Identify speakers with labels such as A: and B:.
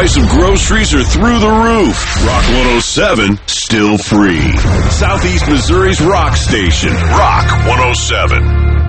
A: price of groceries are through the roof. Rock 107, still free. Southeast Missouri's rock station, Rock 107.